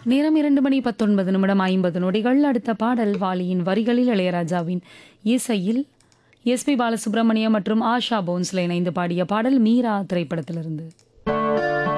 நேரம் 2:19 அடுத்த பாடல் வாலியின் வரிகளில் இளையராஜாவின் இசையில் எஸ்பி பாலசுப்ரமணியம் மற்றும் ஆஷா போன்ஸ்ல இணைந்து பாடிய பாடல் மீரா திரைப்படத்திலிருந்து.